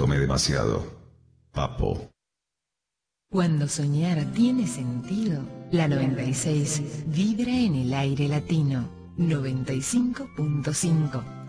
tomé demasiado. Papo. Cuando soñar tiene sentido, la 96 vibra en el aire latino. 95.5